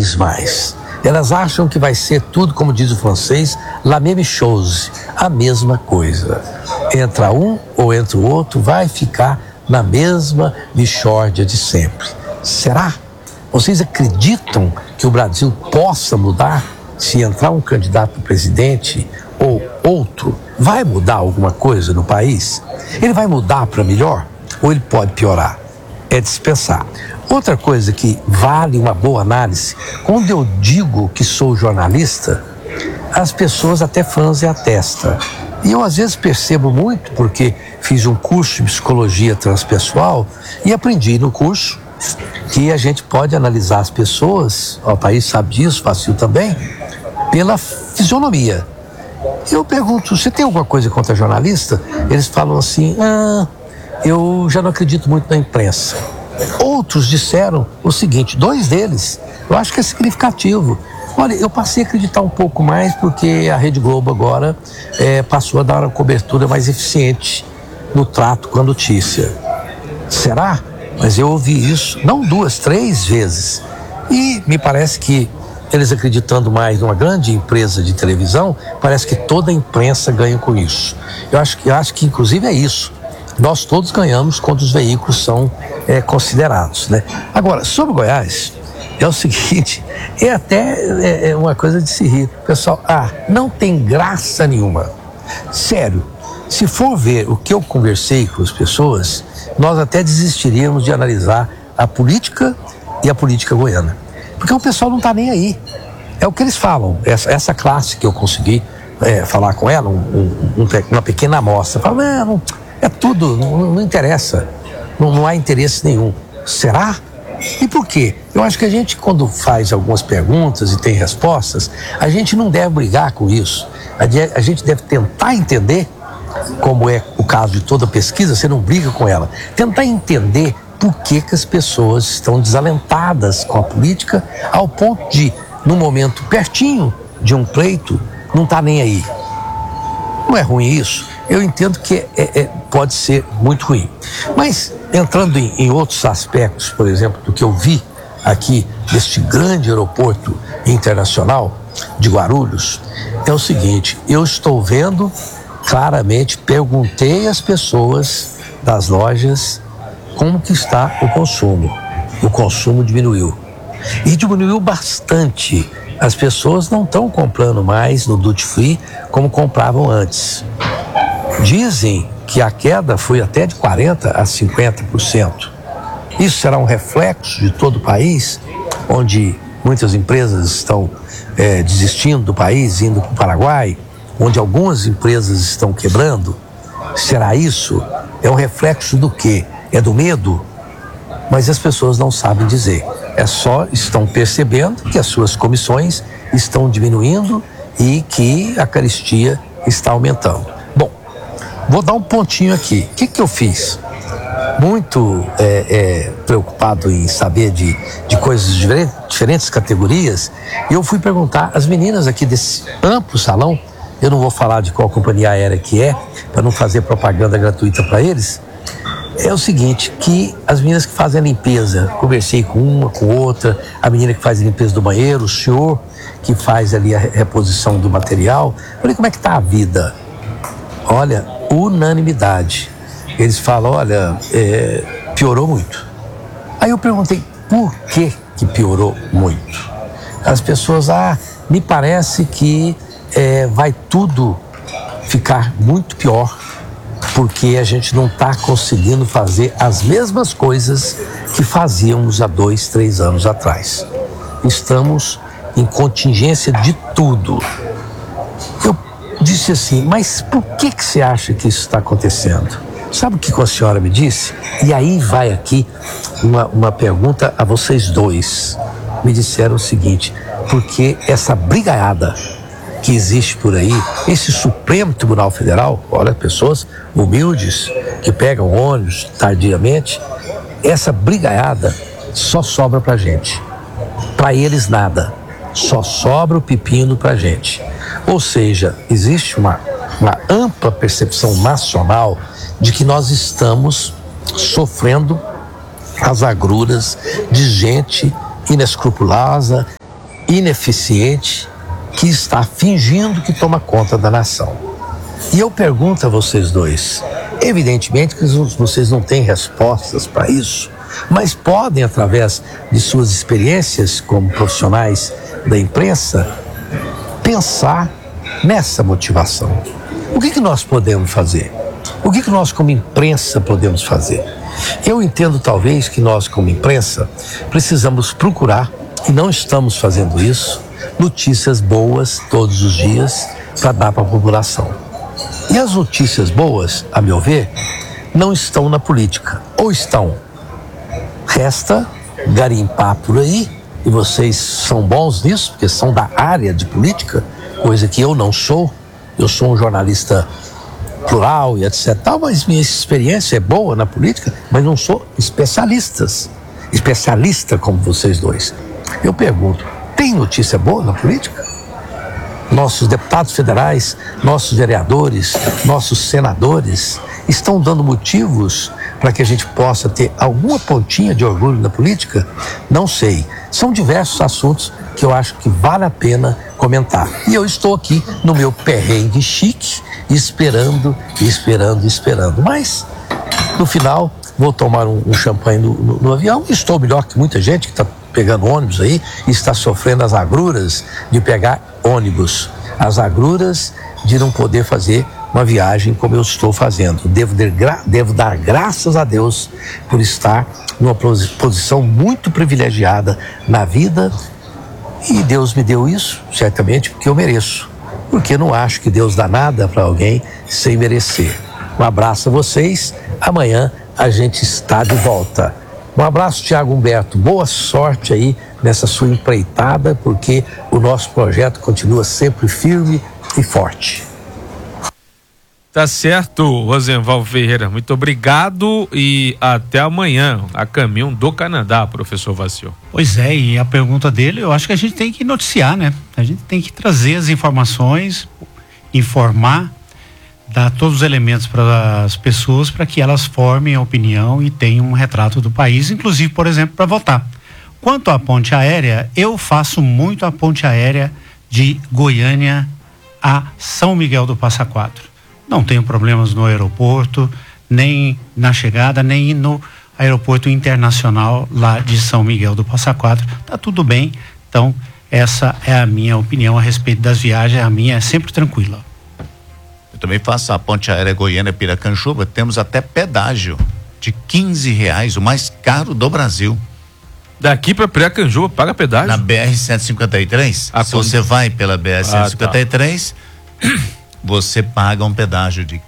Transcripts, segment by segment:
vez mais. Elas acham que vai ser tudo, como diz o francês, la même chose, a mesma coisa. Entra um ou entra o outro, vai ficar na mesma mixórdia de sempre. Será? Vocês acreditam que o Brasil possa mudar se entrar um candidato a presidente ou outro? Vai mudar alguma coisa no país? Ele vai mudar para melhor ou ele pode piorar? É de se pensar. Outra coisa que vale uma boa análise, quando eu digo que sou jornalista, as pessoas até franzem a testa. E eu às vezes percebo muito, porque fiz um curso de psicologia transpessoal e aprendi no curso que a gente pode analisar as pessoas, o país sabe disso, faço também, pela fisionomia. Eu pergunto, você tem alguma coisa contra jornalista? Eles falam assim, eu já não acredito muito na imprensa. Outros disseram o seguinte, 2 deles, eu acho que é significativo. Olha, eu passei a acreditar um pouco mais porque a Rede Globo agora passou a dar uma cobertura mais eficiente no trato com a notícia. Será? Mas eu ouvi isso, não 2, 3 vezes. E me parece que eles acreditando mais numa grande empresa de televisão, parece que toda a imprensa ganha com isso. Eu acho que inclusive é isso. Nós todos ganhamos quando os veículos são considerados, né? Agora, sobre Goiás, é o seguinte, é até uma coisa de se rir. Pessoal, não tem graça nenhuma. Sério, se for ver o que eu conversei com as pessoas, nós até desistiríamos de analisar a política e a política goiana. Porque o pessoal não está nem aí. É o que eles falam. Essa classe que eu consegui falar com ela, uma pequena amostra, fala, não, é tudo, não interessa. Não há interesse nenhum. Será? E por quê? Eu acho que a gente, quando faz algumas perguntas e tem respostas, a gente não deve brigar com isso. A gente deve tentar entender, como é o caso de toda pesquisa, você não briga com ela. Tentar entender por que as pessoas estão desalentadas com a política ao ponto de, no momento pertinho de um pleito, não tá nem aí. Não é ruim isso? Eu entendo que pode ser muito ruim. Mas, entrando em outros aspectos, por exemplo, do que eu vi aqui deste grande aeroporto internacional de Guarulhos, é o seguinte, eu estou vendo claramente, perguntei às pessoas das lojas como que está o consumo. O consumo diminuiu. E diminuiu bastante. As pessoas não estão comprando mais no duty free como compravam antes. Dizem que a queda foi até de 40% a 50%. Isso será um reflexo de todo o país, onde muitas empresas estão desistindo do país, indo para o Paraguai, onde algumas empresas estão quebrando. Será isso? É um reflexo do quê? É do medo? Mas as pessoas não sabem dizer. Estão percebendo que as suas comissões estão diminuindo e que a carestia está aumentando. Bom, vou dar um pontinho aqui. O que eu fiz? Muito preocupado em saber de coisas de diferentes categorias, e eu fui perguntar às meninas aqui desse amplo salão, eu não vou falar de qual companhia aérea que é, para não fazer propaganda gratuita para eles. É o seguinte, que as meninas que fazem a limpeza, conversei com uma, com outra, a menina que faz a limpeza do banheiro, o senhor que faz ali a reposição do material. Falei, como é que tá a vida? Olha, unanimidade. Eles falam, olha, piorou muito. Aí eu perguntei, por que piorou muito? As pessoas, me parece que vai tudo ficar muito pior, porque a gente não está conseguindo fazer as mesmas coisas que fazíamos há 2, 3 anos atrás. Estamos em contingência de tudo. Eu disse assim, mas por que você acha que isso está acontecendo? Sabe o que a senhora me disse? E aí vai aqui uma pergunta a vocês dois. Me disseram o seguinte, porque essa brigaiada que existe por aí, esse Supremo Tribunal Federal, olha, pessoas humildes que pegam ônibus tardiamente, essa brigaiada só sobra pra gente. Pra eles nada. Só sobra o pepino pra gente. Ou seja, existe uma ampla percepção nacional de que nós estamos sofrendo as agruras de gente inescrupulosa, ineficiente que está fingindo que toma conta da nação. E eu pergunto a vocês dois, evidentemente que vocês não têm respostas para isso, mas podem, através de suas experiências como profissionais da imprensa, pensar nessa motivação. O que nós podemos fazer? O que nós como imprensa podemos fazer? Eu entendo talvez que nós como imprensa precisamos procurar, e não estamos fazendo isso, notícias boas todos os dias para dar para a população. E as notícias boas, a meu ver, não estão na política, ou estão. Resta garimpar por aí, e vocês são bons nisso, porque são da área de política, coisa que eu não sou. Eu sou um jornalista plural e etc. Mas minha experiência é boa na política, mas não sou especialista como vocês dois. Eu pergunto, tem notícia boa na política? Nossos deputados federais, nossos vereadores, nossos senadores estão dando motivos para que a gente possa ter alguma pontinha de orgulho na política? Não sei. São diversos assuntos que eu acho que vale a pena comentar. E eu estou aqui no meu perrengue chique, esperando. Mas, no final, vou tomar um champanhe no avião. Estou melhor que muita gente que está pegando ônibus aí e está sofrendo as agruras de pegar ônibus. As agruras de não poder fazer uma viagem como eu estou fazendo. Devo dar graças a Deus por estar numa posição muito privilegiada na vida, e Deus me deu isso, certamente, porque eu mereço. Porque não acho que Deus dá nada para alguém sem merecer. Um abraço a vocês, amanhã a gente está de volta. Um abraço, Tiago Humberto, boa sorte aí nessa sua empreitada, porque o nosso projeto continua sempre firme e forte. Tá certo, Rosenval Ferreira, muito obrigado e até amanhã, a caminho do Canadá, professor Vacil. Pois é, e a pergunta dele, eu acho que a gente tem que noticiar, né? A gente tem que trazer as informações, informar, dar todos os elementos para as pessoas para que elas formem a opinião e tenham um retrato do país, inclusive, por exemplo, para votar. Quanto à ponte aérea, eu faço muito a ponte aérea de Goiânia a São Miguel do Passa Quatro. Não tenho problemas no aeroporto, nem na chegada, nem no aeroporto internacional lá de São Miguel do Passa Quatro. Tá tudo bem. Então, essa é a minha opinião a respeito das viagens. A minha é sempre tranquila. Eu também faço a ponte aérea Goiânia-Piracanjuba. Temos até pedágio de R$15, o mais caro do Brasil. Daqui para Piracanjuba, paga pedágio? Na BR-153. Se você vai pela BR-153... você paga um pedágio de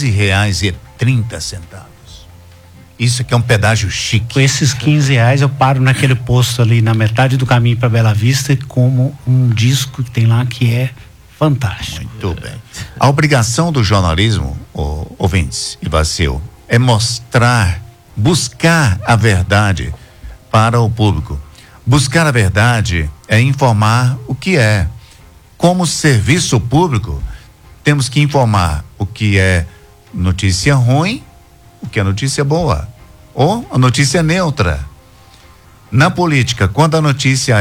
R$15,30. Isso aqui é um pedágio chique. Com esses R$15 eu paro naquele posto ali na metade do caminho para Bela Vista, como um disco que tem lá que é fantástico. Muito bem. A obrigação do jornalismo, ouvintes e Vacil, é mostrar, buscar a verdade para o público. Buscar a verdade é informar o que é. Como serviço público, temos que informar o que é notícia ruim, o que é notícia boa, ou a notícia neutra. Na política, quando a notícia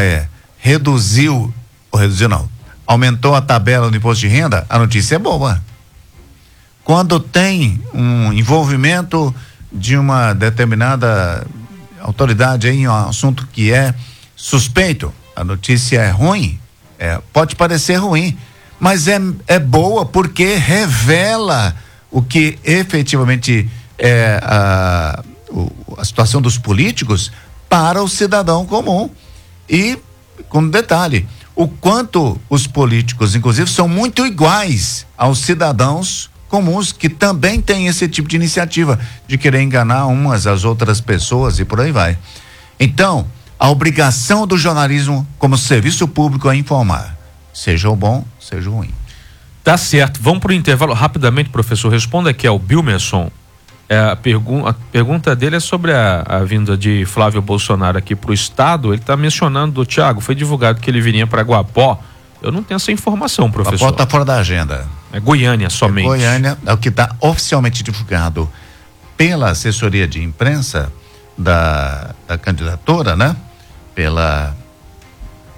aumentou a tabela do imposto de renda, a notícia é boa. Quando tem um envolvimento de uma determinada autoridade em um assunto que é suspeito, a notícia é ruim, pode parecer ruim, mas é boa porque revela o que efetivamente é a situação dos políticos para o cidadão comum. E, com detalhe, o quanto os políticos, inclusive, são muito iguais aos cidadãos comuns que também têm esse tipo de iniciativa de querer enganar umas às outras pessoas e por aí vai. Então, a obrigação do jornalismo como serviço público é informar. Seja o bom, seja o ruim. Tá certo. Vamos para o intervalo rapidamente, professor. Responda aqui ao Bilmerson. A pergunta dele é sobre a vinda de Flávio Bolsonaro aqui para o estado. Ele está mencionando, Tiago, foi divulgado que ele viria para Guapó. Eu não tenho essa informação, professor. Guapó está fora da agenda. É Goiânia somente. Goiânia é o que está oficialmente divulgado pela assessoria de imprensa da candidatura, né? Pela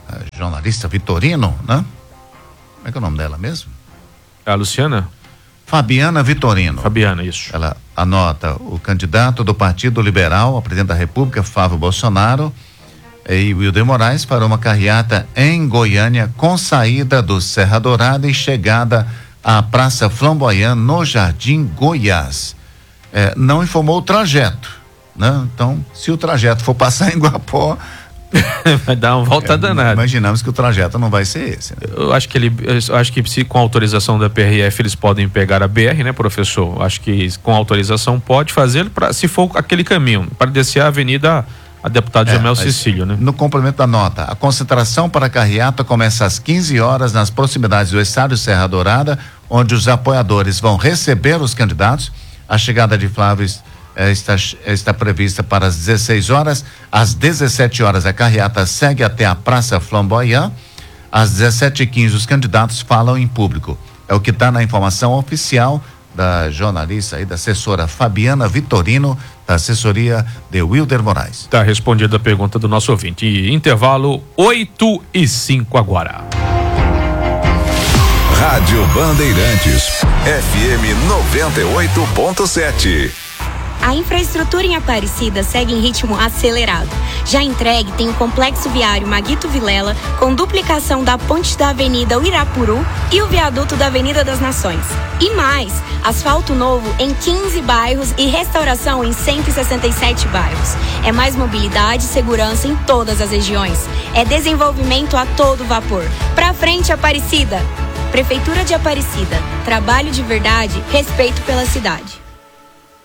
jornalista Vitorino, né? Como é que é o nome dela mesmo? A Luciana? Fabiana Vitorino. Fabiana, isso. Ela anota o candidato do Partido Liberal ao presidente da República, Flávio Bolsonaro, e Wilder Moraes farão uma carreata em Goiânia com saída do Serra Dourada e chegada à Praça Flamboyant no Jardim Goiás. Não informou o trajeto, né? Então, se o trajeto for passar em Guapó, vai dar uma volta danada. Imaginamos que o trajeto não vai ser esse, né? Eu acho que se com autorização da PRF eles podem pegar a BR, né, professor? Eu acho que com autorização pode fazer, se for aquele caminho, para descer a Avenida a deputado Jamel Cecílio, né? No complemento da nota, a concentração para a carreata começa às 15 horas nas proximidades do estádio Serra Dourada, onde os apoiadores vão receber os candidatos. A chegada de Flávio está prevista para as 16 horas. Às 17 horas a carreata segue até a Praça Flamboyant. Às 17h15 os candidatos falam em público. É o que está na informação oficial da jornalista e da assessora Fabiana Vitorino, da assessoria de Wilder Moraes. Está respondida a pergunta do nosso ouvinte. Intervalo 8h05 agora. Rádio Bandeirantes, FM 98.7. A infraestrutura em Aparecida segue em ritmo acelerado. Já entregue tem o complexo viário Maguito Vilela, com duplicação da ponte da Avenida Uirapuru e o viaduto da Avenida das Nações. E mais, asfalto novo em 15 bairros e restauração em 167 bairros. É mais mobilidade e segurança em todas as regiões. É desenvolvimento a todo vapor. Pra frente, Aparecida! Prefeitura de Aparecida. Trabalho de verdade, respeito pela cidade.